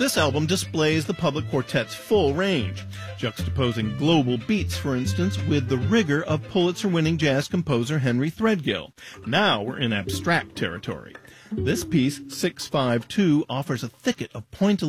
This album displays the Public Quartet's full range, juxtaposing global beats, for instance, with the rigor of Pulitzer-winning jazz composer Henry Threadgill. Now we're in abstract territory. This piece, 652, offers a thicket of point